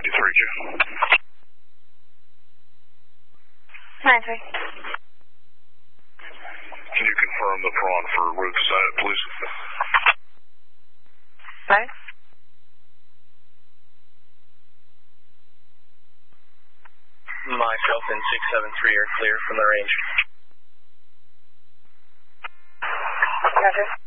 93, Joe. 93. Can you confirm the prawn for roadside, please? Right. Myself and 673 are clear from the range. Roger.